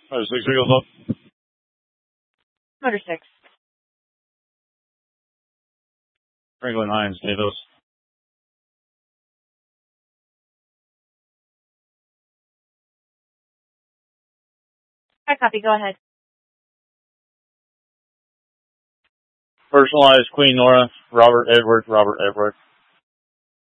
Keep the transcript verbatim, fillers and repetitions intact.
Oh, six Eagles up. Motor six. Franklin Hines, Davis. I copy. Go ahead. Personalized Queen Nora, Robert Edward, Robert Edward.